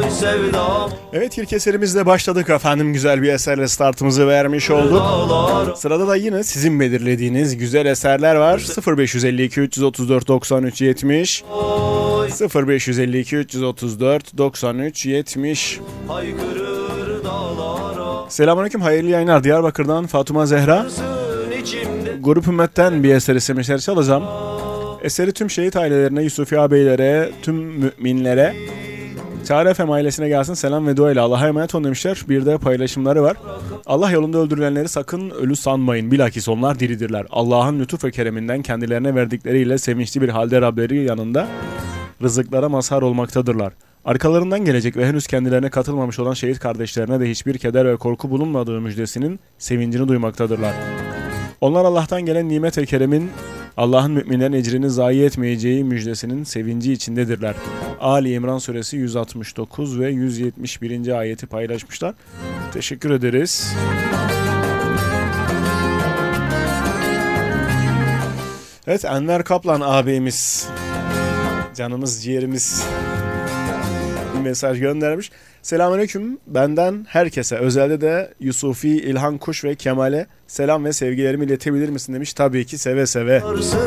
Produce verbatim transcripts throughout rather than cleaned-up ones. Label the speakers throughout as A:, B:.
A: sevdam.
B: Evet, ilk eserimizle başladık efendim. Güzel bir eserle startımızı vermiş olduk. Sırada da yine sizin belirlediğiniz güzel eserler var. sıfır beş elli iki üç otuz dört doksan üç yetmiş sıfır beş elli iki üç otuz dört doksan üç yetmiş. Selamünaleyküm, hayırlı yayınlar. Diyarbakır'dan Fatuma Zehra. Grup Ümmet'ten bir eser istemişler, çalacağım. Eseri tüm şehit ailelerine, Yusufi ağabeylere, tüm müminlere, Çağrı Efem ailesine gelsin selam ve dua ile Allah'a emanet olun demişler. Bir de paylaşımları var. Allah yolunda öldürülenleri sakın ölü sanmayın. Bilakis onlar diridirler. Allah'ın lütuf ve kereminden kendilerine verdikleriyle sevinçli bir halde Rableri yanında rızıklara mazhar olmaktadırlar. Arkalarından gelecek ve henüz kendilerine katılmamış olan şehit kardeşlerine de hiçbir keder ve korku bulunmadığı müjdesinin sevincini duymaktadırlar. Onlar Allah'tan gelen nimet ve keremin, Allah'ın müminlerin ecrini zayi etmeyeceği müjdesinin sevinci içindedirler. Ali İmran suresi yüz altmış dokuz ve yüz yetmiş birinci ayeti paylaşmışlar. Teşekkür ederiz. Evet, Enver Kaplan ağabeyimiz, canımız ciğerimiz, bir mesaj göndermiş. Selamünaleyküm, benden herkese, özelde de Yusufi, İlhan Kuş ve Kemal'e selam ve sevgilerimi iletebilir misin demiş. Tabii ki, seve seve.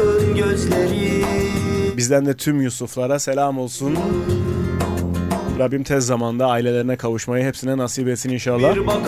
B: Bizden de tüm Yusuflara selam olsun. Rabbim tez zamanda ailelerine kavuşmayı hepsine nasip etsin inşallah.